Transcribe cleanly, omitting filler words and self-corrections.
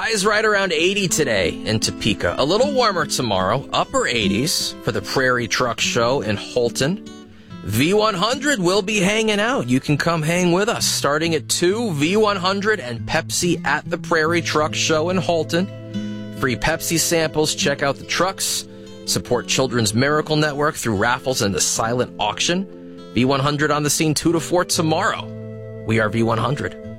Highs right around 80 today in Topeka. A little warmer tomorrow, upper 80s for the Prairie Truck Show in Holton. V100 will be hanging out. You can come hang with us starting at 2, V100 and Pepsi at the Prairie Truck Show in Holton. Free Pepsi samples. Check out the trucks. Support Children's Miracle Network through raffles and the silent auction. V100 on the scene 2 to 4 tomorrow. We are V100.